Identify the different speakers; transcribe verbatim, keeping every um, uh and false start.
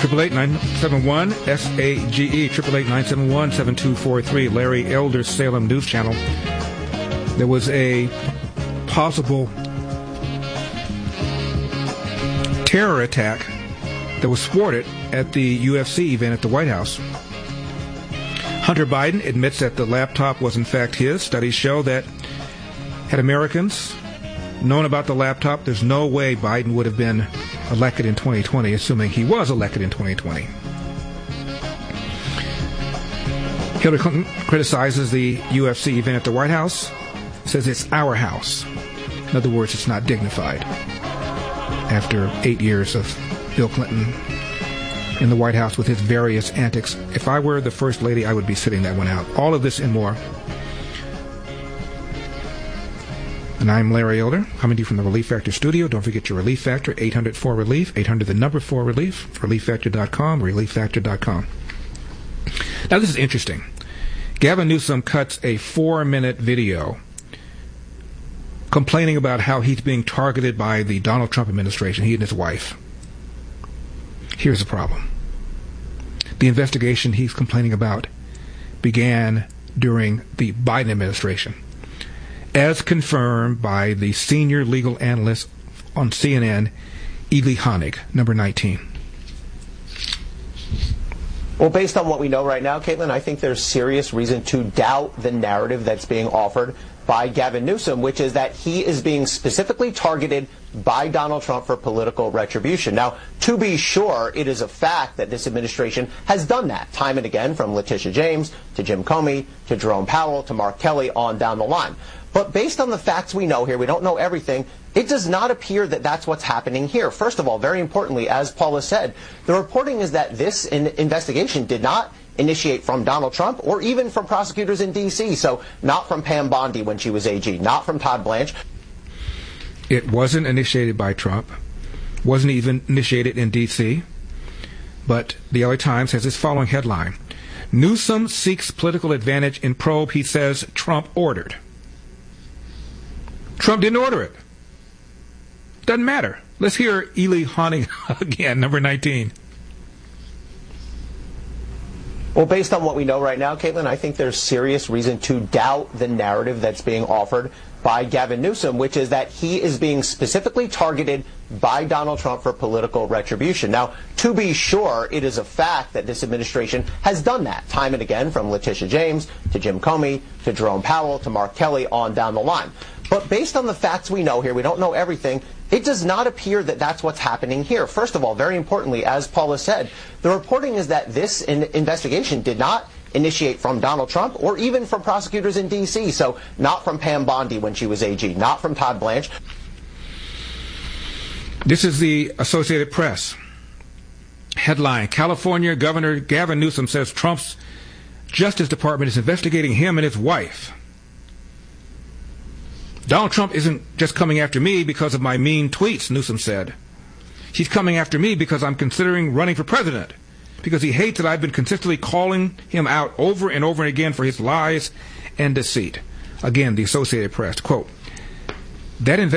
Speaker 1: triple eight nine seven one S A G E, triple eight nine seven one seven two four three, Larry Elder's Salem News Channel. There was a possible terror attack that was thwarted at the U F C event at the White House. Hunter Biden admits that the laptop was in fact his. Studies show that had Americans known about the laptop, there's no way Biden would have been elected in twenty twenty, assuming he was elected in twenty twenty. Hillary Clinton criticizes the U F C event at the White House, says it's our house. In other words, it's not dignified. After eight years of Bill Clinton in the White House with his various antics, if I were the First Lady, I would be sitting that one out. All of this and more. And I'm Larry Elder, coming to you from the Relief Factor studio. Don't forget your Relief Factor, eight hundred four relief, eight hundred the number four relief, relief factor dot com, relief factor dot com. Now, this is interesting. Gavin Newsom cuts a four-minute video complaining about how he's being targeted by the Donald Trump administration, he and his wife. Here's the problem. The investigation he's complaining about began during the Biden administration, as confirmed by the senior legal analyst on C N N, Ely Honig, number nineteen.
Speaker 2: Well, based on what we know right now, Caitlin, I think there's serious reason to doubt the narrative that's being offered by Gavin Newsom, which is that he is being specifically targeted by Donald Trump for political retribution. Now, to be sure, it is a fact that this administration has done that time and again, from Letitia James to Jim Comey to Jerome Powell to Mark Kelly on down the line. But based on the facts we know here, we don't know everything, it does not appear that that's what's happening here. First of all, very importantly, as Paula said, the reporting is that this in- investigation did not initiate from Donald Trump or even from prosecutors in D C, so not from Pam Bondi when she was A G, not from Todd Blanche.
Speaker 1: It wasn't initiated by Trump, wasn't even initiated in D C, but the L A Times has this following headline: Newsom seeks political advantage in probe he says Trump ordered. Trump didn't order it. Doesn't matter. Let's hear Ely Honig again, number nineteen.
Speaker 2: Well, based on what we know right now, Caitlin, I think there's serious reason to doubt the narrative that's being offered by Gavin Newsom, which is that he is being specifically targeted by Donald Trump for political retribution. Now, to be sure, it is a fact that this administration has done that time and again, from Letitia James to Jim Comey to Jerome Powell to Mark Kelly on down the line. But based on the facts we know here, we don't know everything, it does not appear that that's what's happening here. First of all, very importantly, as Paula said, the reporting is that this in- investigation did not initiate from Donald Trump or even from prosecutors in D C, so not from Pam Bondi when she was A G, not from Todd Blanche.
Speaker 1: This is the Associated Press. Headline: California Governor Gavin Newsom says Trump's Justice Department is investigating him and his wife. Donald Trump isn't just coming after me because of my mean tweets, Newsom said. He's coming after me because I'm considering running for president, because he hates that I've been consistently calling him out over and over again for his lies and deceit. Again, the Associated Press, quote, that